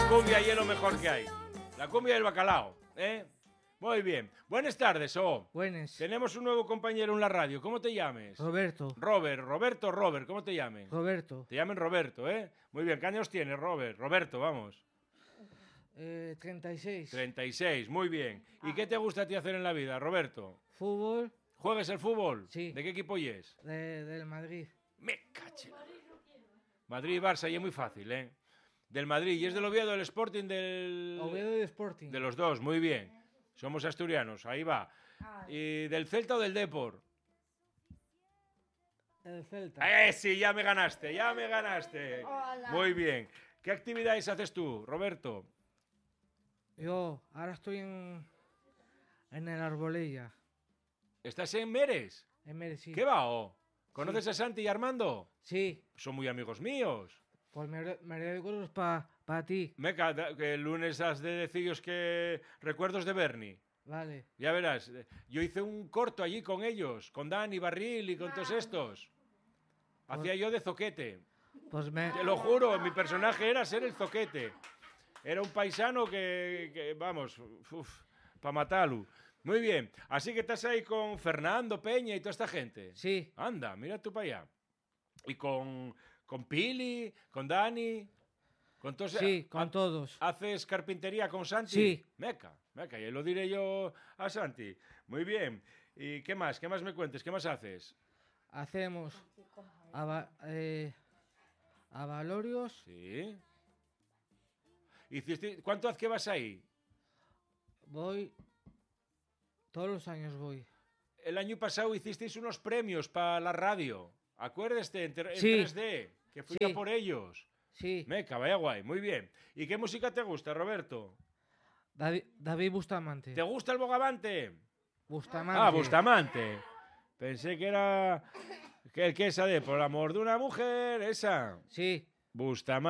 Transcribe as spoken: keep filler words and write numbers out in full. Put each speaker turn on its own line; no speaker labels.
la cumbia y es lo mejor que hay. La cumbia y el bacalao, ¿eh? Muy bien. Buenas tardes, oh.
Buenas.
Tenemos un nuevo compañero en la radio. ¿Cómo te llames?
Roberto.
Robert, Roberto, Robert. ¿Cómo te llames?
Roberto.
Te llamen Roberto, ¿eh? Muy bien. ¿Qué años tienes, Robert? Roberto, vamos.
Eh, treinta y seis.
treinta y seis, muy bien. ¿Y qué te gusta a ti hacer en la vida, Roberto?
Fútbol.
¿Juegas el fútbol?
Sí.
¿De qué equipo es?
De, del Madrid.
Me caché. Madrid y Barça, y es muy fácil, ¿eh? Del Madrid. ¿Y es del Oviedo, del Sporting, del...?
Oviedo y Sporting.
De los dos, muy bien. Somos asturianos, ahí va. ¿Y del Celta o del Depor?
El Celta.
¡Eh, sí! Ya me ganaste, ya me ganaste.
Hola.
Muy bien. ¿Qué actividades haces tú, Roberto?
Yo ahora estoy en, en el Arbolella.
¿Estás en Meres?
En Medellín.
¿Qué va, oh? ¿Conoces a Santi y Armando?
Sí.
Son muy amigos míos.
Pues me, me recuerdos para pa ti.
Meca, da- que el lunes has de deciros que recuerdos de Bernie.
Vale.
Ya verás. Yo hice un corto allí con ellos, con Dani Barril y con todos estos. Hacía yo de zoquete.
Pues me...
Te lo juro, mi personaje era ser el zoquete. Era un paisano que, que, vamos, para matarlo. Muy bien. Así que estás ahí con Fernando Peña y toda esta gente.
Sí.
Anda, mira tú para allá. Y con, con Pili, con Dani, con todos.
Sí, con
ha-
todos.
¿Haces carpintería con Santi?
Sí.
Meca, meca, y lo diré yo a Santi. Muy bien. ¿Y qué más? ¿Qué más me cuentes? ¿Qué más haces?
Hacemos ava- eh, avalorios.
Sí. Hiciste- ¿Cuánto hace que vas ahí?
Voy... Todos los años voy.
El año pasado hicisteis unos premios para la radio. Acuérdate, en, ter- en
Sí.
tres D, que fui
Sí.
a por ellos.
Sí.
Meca, vaya guay, muy bien. ¿Y qué música te gusta, Roberto?
David, David Bustamante.
¿Te gusta el Bogavante?
Bustamante.
Ah, Bustamante. Pensé que era... Que, que esa de Por el amor de una mujer, esa.
Sí.
Bustamante.